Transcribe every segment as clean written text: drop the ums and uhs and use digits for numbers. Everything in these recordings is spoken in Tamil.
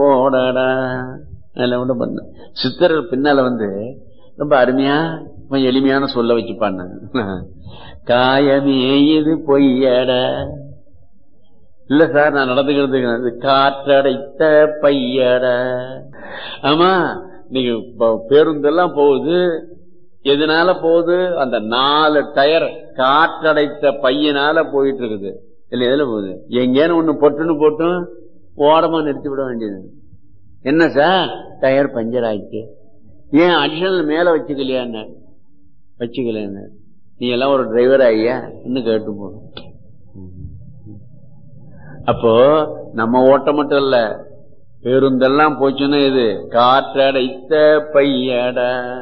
போடடா ஒன்றும் பண்ண சித்தர்கள் பின்னால ரொம்ப அருமையா கொஞ்சம் எளிமையான சொல்ல வச்சுப்பாங்க. காயமே இது பொய்யட இல்ல சார், நான் நடந்துக்கிறது காற்றடைத்த பையட. ஆமா, நீங்க பேருந்தெல்லாம் போகுது, எதனால போகுது? அந்த 4 டயர் காற்றடைத்த பையனால போயிட்டு இருக்குது. இல்ல எதுல போகுது? எங்கேன்னு ஒண்ணு பொட்டுன்னு போட்டும் ஓரமா நிறுத்தி விட வேண்டியது. என்ன சார், டயர் பஞ்சர் ஆயிடுச்சு, ஏன் அடிஷனல் மேல வச்சுக்கலையா? வச்சுக்கல, நீ எல்லாம் ஒரு டிரைவர் ஐயா இன்னும் கேட்டு போகணும். அப்போ நம்ம ஓட்ட மட்டும் இல்ல, பேருந்தெல்லாம் போச்சுன்னா இது காற்றடைத்த பையட.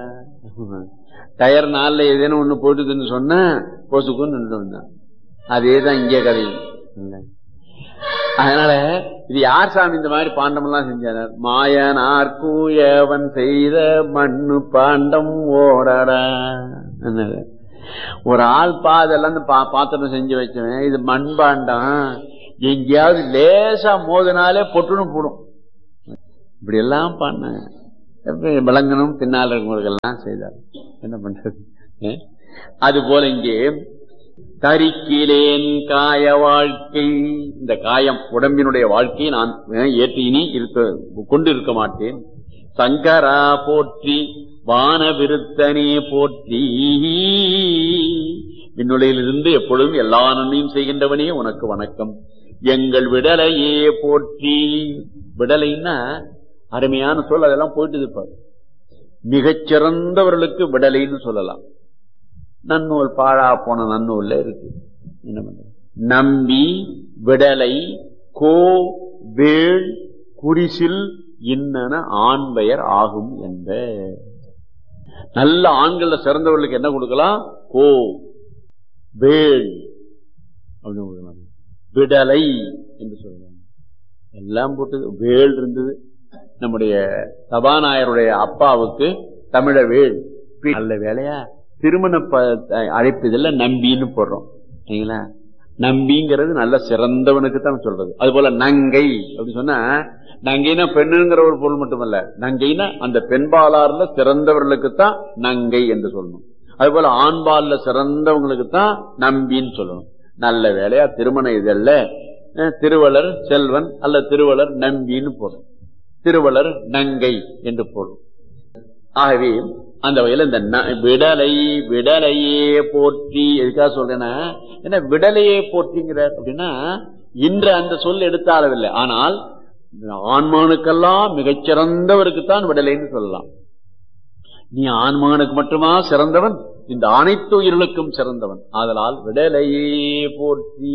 டயர் 4ல ஏதேனும் ஒண்ணு போட்டுதுன்னு சொன்னா பொசுக்குன்னு நின்று. அதேதான் இங்கே கதையும். அதனால இது யார் சாமி இந்த மாதிரி பாண்டம் எல்லாம் செஞ்சார்? மாயனார் கூயவன் செய்த மண்ணு பாண்டம் ஓடடா. ஒரு ஆள் அதெல்லாம் பாத்திரம் செஞ்சு வச்சவன், இது மண் பாண்டம், எங்கேயாவது லேசா மோதினாலே பொட்டுன்னு போடும். இப்படி எல்லாம் பண்ண விளங்கணும், பின்னால் இருக்கவங்களுக்கெல்லாம் செய்தார். என்ன பண்றது? அது போல இங்கே தரிக்கிலேன் காய வாழ்க்கை, இந்த காயம் உடம்பினுடைய வாழ்க்கையை நான் ஏற்று இனி கொண்டு இருக்க மாட்டேன். சங்கரா போற்றி வான விருத்தனே போற்றி, விண்ணுலையிலிருந்து எப்பொழுதும் எல்லா நன்மையும் செய்கின்றவனே உனக்கு வணக்கம். எங்கள் விடலையே போற்றி. விடலைன்னா அருமையான சொல், அதெல்லாம் போயிட்டு இருப்பார். மிகச்சிறந்தவர்களுக்கு விடலைன்னு சொல்லலாம். நன்னூல் பாழா போன நன்னூல்ல இருக்கு. என்ன பண்ற? நம்பி விடலை கோ வேள் குறிசில் இன்னன ஆண் பெயர் ஆகும் என்ற. நல்ல ஆண்கள சிறந்தவர்களுக்கு என்ன கொடுக்கலாம்? கோ வேள் அப்படின்னு கொடுக்கலாம். விடலை என்று சொல்லலாம். எல்லாம் போட்டது. வேள் இருந்தது. நம்முடைய சபாநாயகருடைய அப்பாவுக்கு தமிழ வேள். நல்ல வேலையா திருமண அழைப்பதில் நம்பின்னு போடுறோம். சரிங்களா? நம்பிங்கிறது நல்ல சிறந்தவனுக்கு தான் சொல்றது. அது போல நங்கை அப்படி சொன்னா, நங்கைனா பெண்ணுங்கிற ஒரு பொருள் மட்டுமல்ல, நங்கைனா அந்த பெண்பாலார்ல சிறந்தவர்களுக்கு தான் நங்கை என்று சொல்லணும். அது போல ஆண்பால்ல சிறந்தவங்களுக்கு தான் நம்பின்னு சொல்லணும். நல்ல வேலையா திருமண இதழ்ல திருவளர் செல்வன் அல்ல திருவளர் நம்பின்னு போடும், திருவளர் நங்கை என்று போடும். ஆகவே அந்த வகையில இந்த விடலை விடலையே போற்றி எதுக்காக சொல்றேன்னா, என்ன விடலையே போற்றிங்கிறார் அப்படின்னா, இன்று அந்த சொல் எடுத்த அளவில்லை, ஆனால் ஆண்மானுக்கெல்லாம் மிகச்சிறந்தவருக்குத்தான் விடலைன்னு சொல்லலாம். நீ ஆண்மானுக்கு மட்டுமா சிறந்தவன்? இந்த அனைத்து உயிர்களுக்கும் சிறந்தவன். ஆதலால் விடலையே போற்றி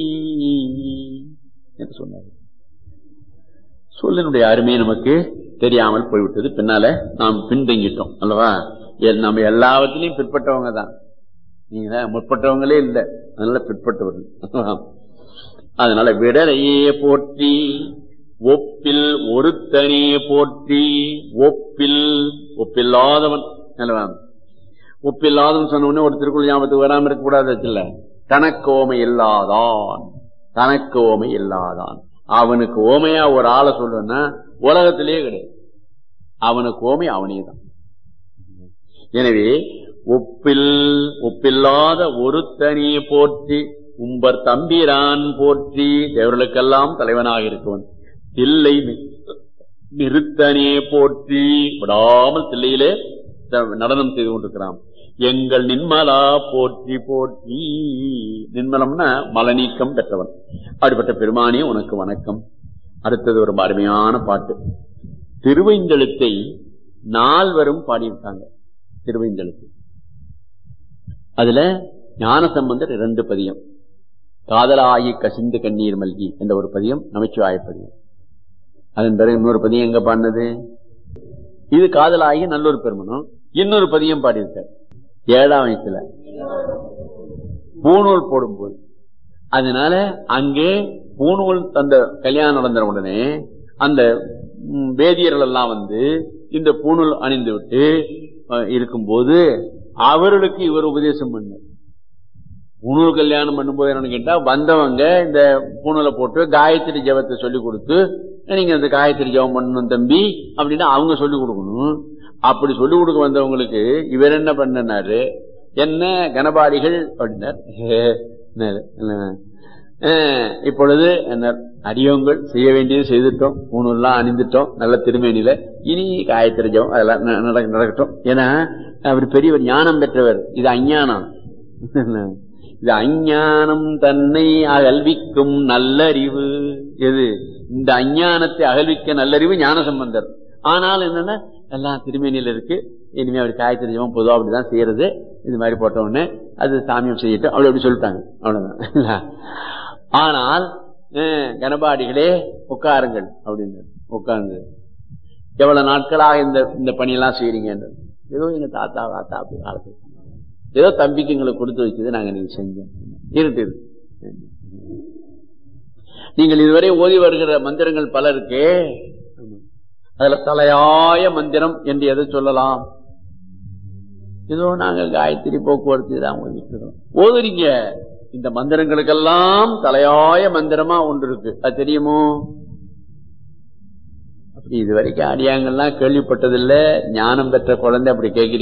என்று சொன்னார். சொல்லினுடைய அருமையை நமக்கு தெரியாமல் போய்விட்டது. பின்னால நாம் பின்தங்கிட்டோம் அல்லவா? நம்ம எல்லாவற்றிலையும் பிற்பட்டவங்க தான். நீங்க முற்பட்டவங்களே இல்லை, அதனால பிற்பட்டவர்கள். அதனால விடலையே போற்றி ஒப்பில் ஒருத்தனே போற்றி. ஒப்பில்லாதவன் அல்லவா? ஒப்பில்லாதவன் சொன்ன உடனே ஒரு திருக்குறள் ஞாபகத்துக்கு வராம இருக்க கூடாது. தனக்கு ஓமை இல்லாதான், தனக்கு ஓமை இல்லாதான். அவனுக்கு ஓமையா ஒரு ஆளை சொல்லுன்னா உலகத்திலேயே கிடையாது. அவனுக்கு ஓமை அவனே தான். எனவே ஒப்பில்லாத ஒருத்தனியை போற்றி உம்பர் தம்பிரான் போற்றி. தேவர்களுக்கெல்லாம் தலைவனாக இருக்கவன். தில்லை நிறுத்தனே போற்றி. விடாமல் தில்லையிலே நடனம் செய்து கொண்டிருக்கிறான். எங்கள் நின்மலா போற்றி போற்றி. நின்மலம்னா மலநீக்கம் பெற்றவன். அப்படிப்பட்ட பெருமானே உனக்கு வணக்கம். அடுத்தது ஒரு அருமையான பாட்டு. திருவைந்தெழுத்தை 4 பாடியிருக்காங்க. திருவைந்தெழுத்து அதுல ஞானசம்பந்தர் 2 பதியம், காதலாகி கசிந்து கண்ணீர் மல்கி என்ற ஒரு பதியம், நமச்சிவாய பதியம். அதன் பிறகு இன்னொரு பதியம் எங்க பாடினது? இது காதலாகி நல்லூர் பெருமனும் இன்னொரு பதியம் பாடியிருக்கார் 7ஆம் வயசுல பூணூல் போடும்போது. அதனால அங்கே பூணூல் அந்த கல்யாணம் நடந்த உடனே அந்த வேதியர்கள் எல்லாம் இந்த பூணூல் அணிந்து விட்டு இருக்கும்போது அவர்களுக்கு இவர் உபதேசம் பண்ணார். பூணூல் கல்யாணம் பண்ணும்போது என்னன்னு கேட்டா, வந்தவங்க இந்த பூணூலை போட்டு காயத்ரி ஜபத்தை சொல்லி கொடுத்து நீங்க அந்த காயத்ரி ஜெபம் பண்ணணும் தம்பி அப்படின்னு அவங்க சொல்லிக் கொடுக்கணும். அப்படி சொல்லிக் கொடுக்க வந்தவங்களுக்கு இவர் என்ன பண்ணாரு, என்ன கணபாடிகள் அப்படின்னார். இப்பொழுது என்ன அடியோங்கள் செய்ய வேண்டியது செய்துட்டோம், ஊனெல்லாம் அணிந்துட்டோம், நல்ல திருமேனியில இனி காயத்ரி ஜெபம் அதெல்லாம் நடக்கட்டும். ஏன்னா அவர் பெரியவர், ஞானம் பெற்றவர். இது அஞ்ஞானம், இது அஞ்ஞானம் தன்னை அகழ்விக்கும் நல்லறிவு. எது இந்த அஞ்ஞானத்தை அகழ்விக்க நல்லறிவு ஞான சம்பந்தர். ஆனால் என்னன்னா எல்லாம் திருமேனியில இருக்கு, இனிமே அவர் காயத்ரி ஜெபம் பொதுவாக அப்படிதான் செய்யறது, இது மாதிரி போட்ட உடனே அது சாமியம் செய்யட்டும் அப்படி அப்படி சொல்லிட்டாங்க, அவ்வளவுதான். ஆனால் கணபாடிகளே உட்காருங்கள் அப்படின்னு உட்கார்ந்து எவ்வளவு நாட்களாக இந்த பணியெல்லாம் செய்யறீங்க. ஏதோ எங்க தாத்தா அப்படி காலத்துக்கு ஏதோ தம்பிக்கு எங்களுக்கு கொடுத்து வச்சது நாங்க நீங்க செஞ்சோம். இருக்கு நீங்கள் இதுவரை ஓதி வருகிற மந்திரங்கள் பல இருக்கு. அதுல தலையாய மந்திரம் என்று எதை சொல்லலாம்? ஏதோ நாங்கள் காயத்ரி போக்குவரத்து தான் ஓதிக்கிறோம். ஓதுறீங்க. இந்த மந்திரங்களுக்கெல்லாம் தலையாய மந்திரமா ஒன்று இருக்கு, அது தெரியுமோ? அப்படி இதுவரைக்கும் அடியாங்கள்லாம் கேள்விப்பட்டதில்லை. ஞானம் பெற்ற குழந்தை அப்படி கேட்கிறீங்க.